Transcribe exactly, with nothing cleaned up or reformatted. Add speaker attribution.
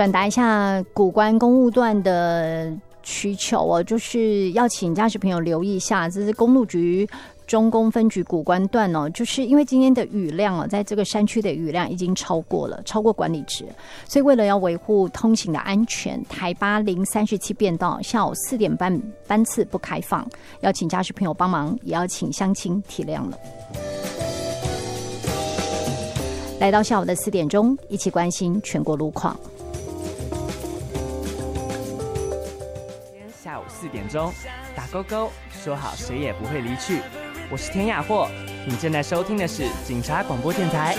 Speaker 1: 转达一下谷关公路段的需求哦，就是要请驾驶朋友留意一下，这是公路局中宫分局谷关段哦，就是因为今天的雨量哦，在这个山区的雨量已经超过了，超过管理值，所以为了要维护通行的安全，台八零三十七便道下午四点半班次不开放，要请驾驶朋友帮忙，也要请乡亲体谅了。来到下午的四点钟，一起关心全国路况。
Speaker 2: 下午四点钟，打勾勾，说好谁也不会离去。我是田雅霍，你正在收听的是警察广播电台。